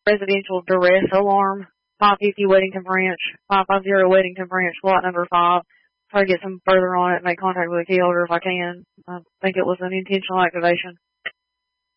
residential duress alarm, 550 Weddington Branch, 550 Weddington Branch, lot number 5. Try to get some further on it, make contact with the key holder if I can. I think it was an intentional activation.